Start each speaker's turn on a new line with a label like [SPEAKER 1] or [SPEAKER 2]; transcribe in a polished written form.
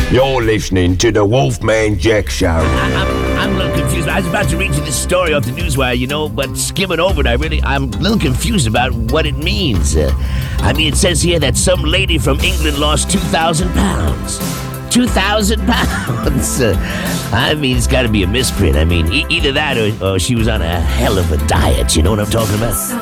[SPEAKER 1] You're listening to the Wolfman Jack Show.
[SPEAKER 2] I'm a little confused. I was about to read you this story off the newswire, but skimming over it, I'm a little confused about what it means. It says here that some lady from England lost 2,000 pounds. 2,000 pounds. It's got to be a misprint. Either that or she was on a hell of a diet. You know what I'm talking about?